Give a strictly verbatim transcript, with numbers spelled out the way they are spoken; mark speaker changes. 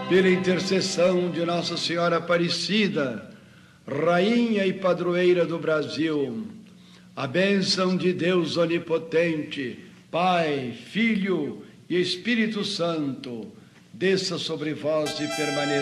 Speaker 1: pela intercessão de Nossa Senhora Aparecida, Rainha e Padroeira do Brasil, a bênção de Deus Onipotente, Pai, Filho e Espírito Santo, desça sobre vós e permaneça